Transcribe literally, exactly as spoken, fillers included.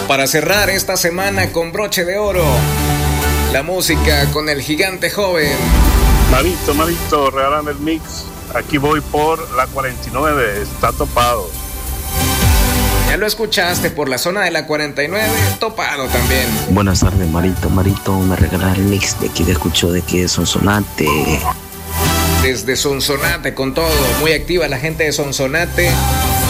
Para cerrar esta semana con broche de oro, la música con el gigante joven. Marito, Marito, regálame el mix. Aquí voy por la cuarenta y nueve, está topado. Ya lo escuchaste, por la zona de la cuarenta y nueve, topado también. Buenas tardes, Marito, Marito, me regala el mix de aquí que escucho de aquí de Sonsonate. Desde Sonsonate con todo, muy activa la gente de Sonsonate.